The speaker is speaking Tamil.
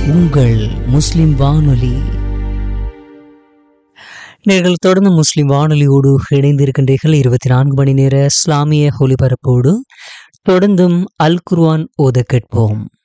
உங்கள் முஸ்லிம் வானொலி. நீங்கள் தொடர்ந்து முஸ்லிம் வானொலியோடு இணைந்திருக்கின்றீர்கள். 24 மணி நேர இஸ்லாமிய ஒலிபரப்போடு தொடர்ந்தும் அல் குர்ஆன் ஓத கேட்போம்.